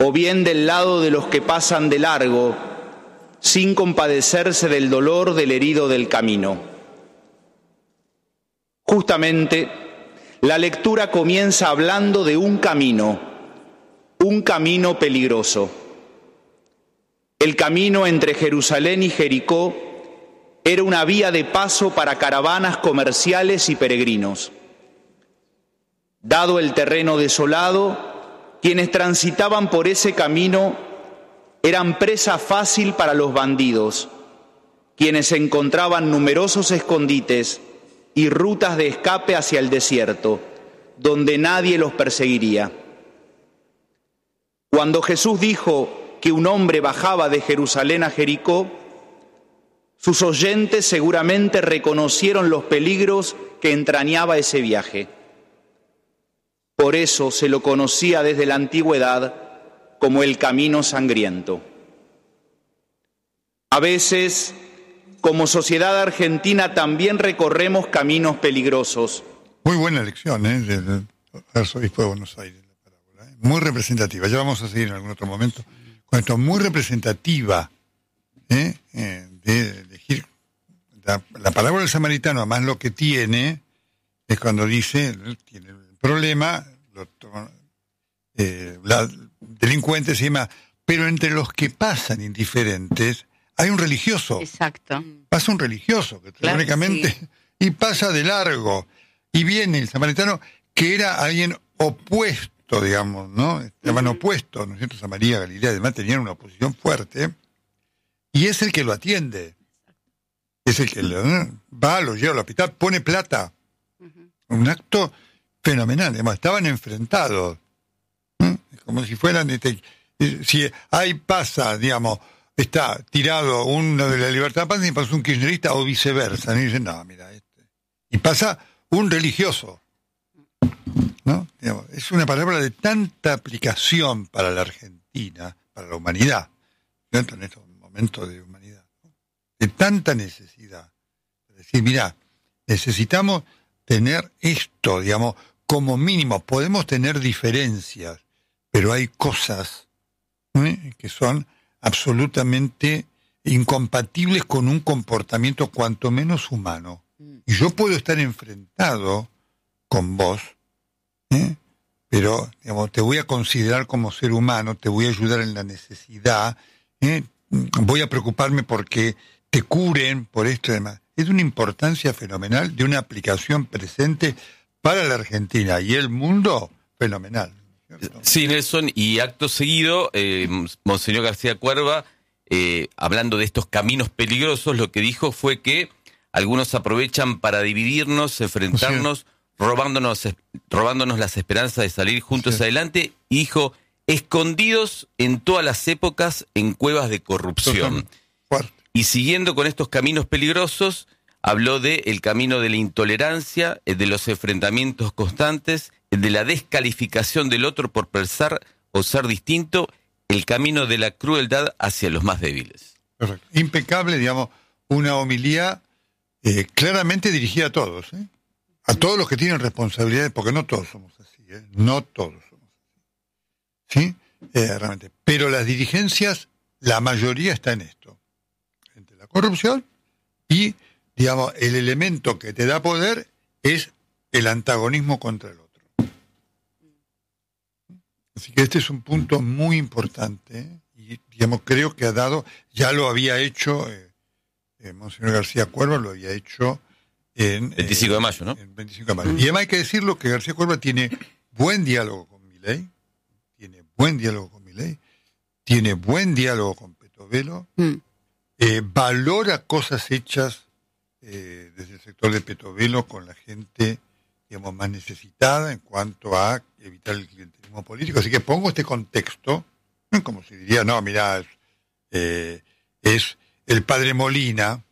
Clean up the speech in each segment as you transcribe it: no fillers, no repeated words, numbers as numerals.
o bien del lado de los que pasan de largo, sin compadecerse del dolor del herido del camino. Justamente, la lectura comienza hablando de un camino peligroso. El camino entre Jerusalén y Jericó era una vía de paso para caravanas comerciales y peregrinos. Dado el terreno desolado, quienes transitaban por ese camino eran presa fácil para los bandidos, quienes encontraban numerosos escondites y rutas de escape hacia el desierto, donde nadie los perseguiría. Cuando Jesús dijo que un hombre bajaba de Jerusalén a Jericó, sus oyentes seguramente reconocieron los peligros que entrañaba ese viaje. Por eso se lo conocía desde la antigüedad como el camino sangriento. A veces, como sociedad argentina, también recorremos caminos peligrosos. Muy buena lección, del arzobispo de Buenos Aires, la parábola, muy representativa. Ya vamos a seguir en algún otro momento con esto, muy representativa, de elegir la parábola del samaritano. Además, lo que tiene es cuando dice, tiene el problema, la delincuentes y demás, pero entre los que pasan indiferentes hay un religioso. Exacto. Pasa un religioso, que claro, teóricamente, sí. Y pasa de largo. Y viene el samaritano, que era alguien opuesto, digamos, ¿no? Estaban opuestos, ¿no es cierto? Samaria, Galilea, además tenían una oposición fuerte, y es el que lo atiende. Es el que va, lo lleva al hospital, pone plata. Un acto fenomenal, además, estaban enfrentados. Como si fueran, si ahí pasa, digamos, está tirado uno de la Libertad Paz y pasa un kirchnerista o viceversa. Y dicen, no, mira, y pasa un religioso. ¿No? Digamos, es una palabra de tanta aplicación para la Argentina, para la humanidad, ¿cierto? En estos momentos de humanidad, ¿no? De tanta necesidad. Es decir, mira, necesitamos tener esto, digamos, como mínimo. Podemos tener diferencias, pero hay cosas que son absolutamente incompatibles con un comportamiento cuanto menos humano. Y yo puedo estar enfrentado con vos, pero digamos, te voy a considerar como ser humano, te voy a ayudar en la necesidad, voy a preocuparme porque te curen por esto y demás. Es de una importancia fenomenal, de una aplicación presente para la Argentina y el mundo fenomenal. Sí, Nelson, y acto seguido, Monseñor García Cuerva, hablando de estos caminos peligrosos, lo que dijo fue que algunos aprovechan para dividirnos, enfrentarnos, robándonos las esperanzas de salir juntos adelante, y dijo, escondidos en todas las épocas en cuevas de corrupción. Y siguiendo con estos caminos peligrosos, habló de el camino de la intolerancia, de los enfrentamientos constantes, de la descalificación del otro por pensar o ser distinto, el camino de la crueldad hacia los más débiles. Perfecto. Impecable, digamos, una homilía claramente dirigida a todos, a todos los que tienen responsabilidades, porque no todos somos así, no todos somos así, ¿sí? Realmente. Pero las dirigencias, la mayoría está en esto, entre la corrupción y, digamos, el elemento que te da poder es el antagonismo contra el otro. Así que este es un punto muy importante, y, digamos, creo que ha dado, ya lo había hecho Monseñor García Cuerva, lo había hecho en 25 de mayo, ¿no? En 25 de mayo. Y además hay que decirlo que García Cuerva tiene buen diálogo con Milei, tiene buen diálogo con Petovelo, valora cosas hechas desde el sector de Petovelo con la gente, digamos, más necesitada en cuanto a evitar el clientelismo político. Así que pongo este contexto, como si diría, no, mirá, es el padre Molina,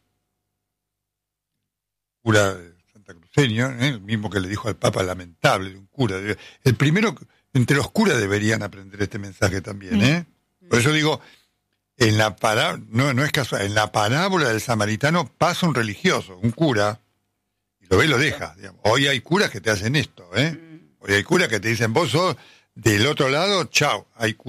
cura santacruceño, el mismo que le dijo al Papa, lamentable, de un cura. El primero, entre los curas deberían aprender este mensaje también, Por eso digo, en la no es casual, en la parábola del samaritano pasa un religioso, un cura, y lo ve y lo deja. Digamos. Hoy hay curas que te hacen esto, Hoy hay curas que te dicen, vos sos del otro lado, chao. Hay